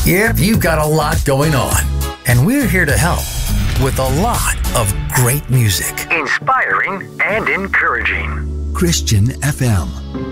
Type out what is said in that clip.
Yep, you've got a lot going on, and we're here to help with a lot of great music. Inspiring and encouraging. Christian FM.